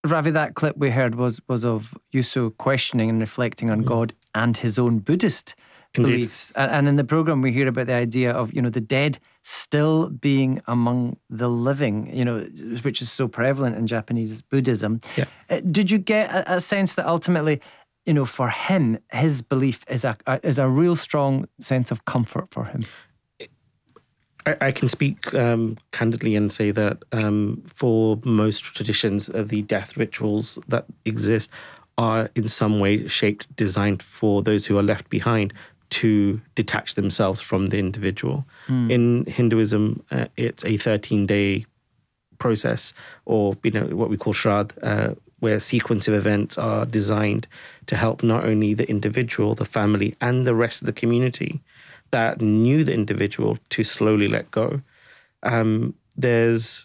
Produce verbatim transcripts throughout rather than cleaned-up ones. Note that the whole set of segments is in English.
Ravi, that clip we heard was was of Yuso questioning and reflecting on mm. God and his own Buddhist Indeed. beliefs. And, and in the program, we hear about the idea of, you know, the dead still being among the living, you know, which is so prevalent in Japanese Buddhism. Yeah. Uh, did you get a, a sense that ultimately, you know, for him, his belief is a, a is a real strong sense of comfort for him? I, I can speak um, candidly and say that um, for most traditions, uh, the death rituals that exist are in some way shaped, designed for those who are left behind to detach themselves from the individual. Mm. In Hinduism, uh, it's a thirteen-day process, or you know what we call Shraddh, uh, where a sequence of events are designed to help not only the individual, the family, and the rest of the community that knew the individual to slowly let go. Um, there's,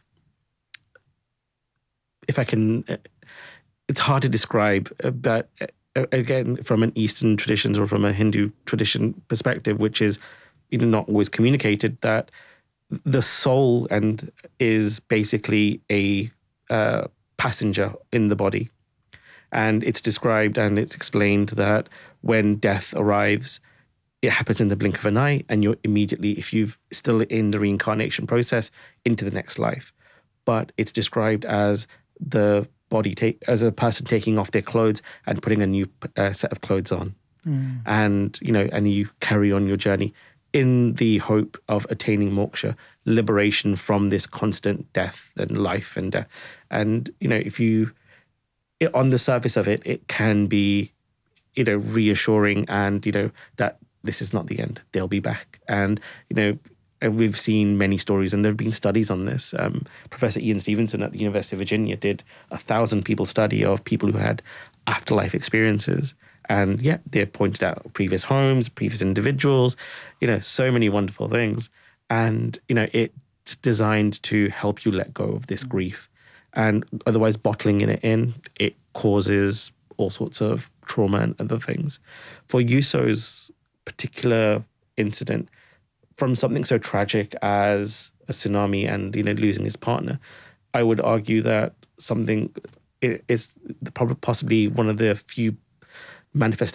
if I can, it's hard to describe, but again, from an Eastern traditions or from a Hindu tradition perspective, which is, you know, not always communicated, that the soul and is basically a uh, passenger in the body. And it's described and it's explained that when death arrives, it happens in the blink of an eye, and you're immediately, if you're still in the reincarnation process, into the next life. But it's described as the body, take, as a person taking off their clothes and putting a new uh, set of clothes on. Mm. And, you know, and you carry on your journey in the hope of attaining moksha, liberation from this constant death and life and death. And, you know, if you, it, on the surface of it, it can be, you know, reassuring and, you know, that this is not the end. They'll be back. And, you know, and we've seen many stories and there have been studies on this. Um, Professor Ian Stevenson at the University of Virginia did a thousand people study of people who had afterlife experiences. And yeah, they pointed out previous homes, previous individuals, you know, so many wonderful things. And, you know, it's designed to help you let go of this grief. And otherwise bottling it in, it causes all sorts of trauma and other things. For Yuso's particular incident, from something so tragic as a tsunami and, you know, losing his partner, I would argue that something is possibly one of the few manifestations